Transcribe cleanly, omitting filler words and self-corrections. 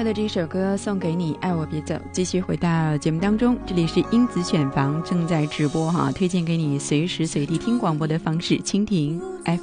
的这首歌送给你，爱我别走。继续回到节目当中，这里是英子选房正在直播哈，推荐给你随时随地听广播的方式，蜻蜓